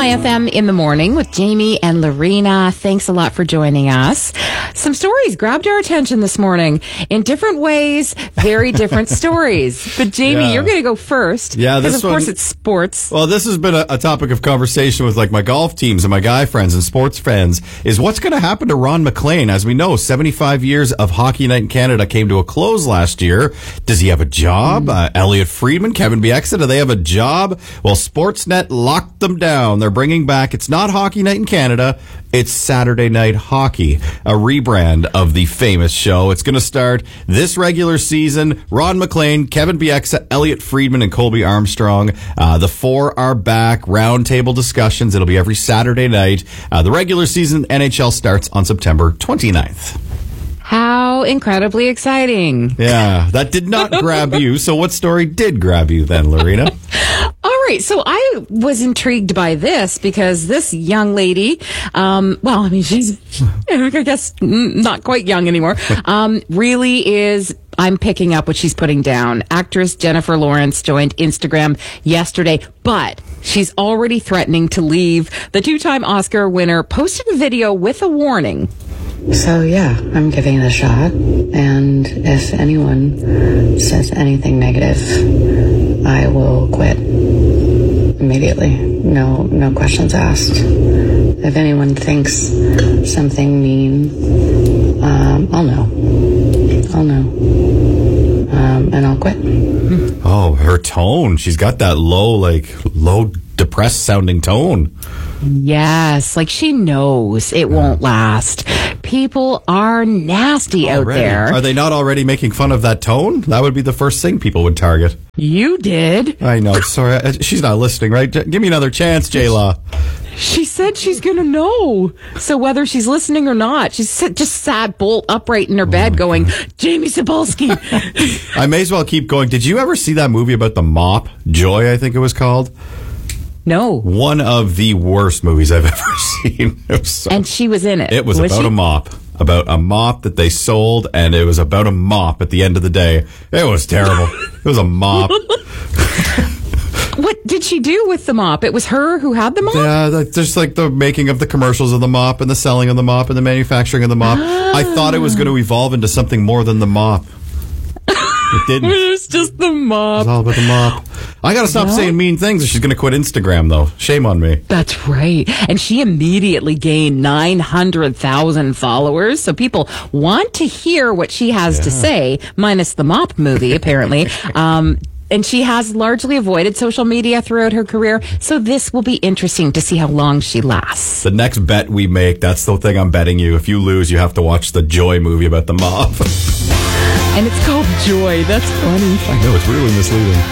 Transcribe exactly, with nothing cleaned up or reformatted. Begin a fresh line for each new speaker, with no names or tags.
Hi F M in the morning with Jamie and Lorena. Thanks a lot for joining us. Some stories grabbed our attention this morning in different ways, very different stories. But Jamie,
Yeah.
you're going to go first.
Yeah, this
because of course
one-
it's sports.
Well, this has been a, a topic of conversation with like my golf teams and my guy friends and sports fans is what's going to happen to Ron MacLean. As we know, seventy-five years of Hockey Night in Canada came to a close last year. Does he have a job? Uh, Elliot Friedman, Kevin Bieksa, do they have a job? Well, Sportsnet locked them down. They're bringing back, it's not Hockey Night in Canada, it's Saturday Night Hockey, a rebrand of the famous show. It's going to start this regular season. Ron MacLean, Kevin Bieksa, Elliot Friedman, and Colby Armstrong. Uh, the four are back. Roundtable discussions. It'll be every Saturday night. Uh, the regular season N H L starts on September twenty-ninth.
How incredibly exciting.
Yeah, that did not grab you. So what story did grab you then, Lorena?
All right, so I was intrigued by this because this young lady, um, well, I mean, she's, I guess, mm, not quite young anymore, um, really is, I'm picking up what she's putting down. Actress Jennifer Lawrence joined Instagram yesterday, but she's already threatening to leave. The two-time Oscar winner posted a video with a warning.
So yeah, I'm giving it a shot, and if anyone says anything negative, I will quit immediately. No, no questions asked. If anyone thinks something mean, um, I'll know. I'll know, um, and I'll quit.
Oh, her tone. She's got that low, like, low, depressed sounding tone.
Yes, like she knows it won't last. People are nasty out
Already.
there.
Are they not already making fun of that tone? That would be the first thing people would target.
You did.
I know. Sorry. I- She's not listening, right? J- Give me another chance, J-Law.
She said she's going to know. So whether she's listening or not, she's sa- just sat bolt upright in her bed going, Jamie Sapolsky.
I may as well keep going. Did you ever see that movie about the mop? Joy, I think it was called.
No.
One of the worst movies I've ever seen. It was, so,
And she was in it.
it was,
was
about
she?
a mop. About a mop that they sold, and it was about a mop at the end of the day. It was terrible. It was a mop.
What did she do with the mop? It was her who had the mop?
Yeah, like, just like the making of the commercials of the mop and the selling of the mop and the manufacturing of the mop. I thought it was going to evolve into something more than the mop. It didn't.
It's just the mop.
It's all about the mop. I got to stop
No.
saying mean things or she's going to quit Instagram, though. Shame on me.
That's right. And she immediately gained nine hundred thousand followers. So people want to hear what she has to say, minus the mop movie, apparently. um, and she has largely avoided social media throughout her career. So this will be interesting to see how long she lasts.
The next bet we make, that's the thing I'm betting you. If you lose, you have to watch the Joy movie about the mop.
And it's called Joy. That's funny.
I know, it's really misleading.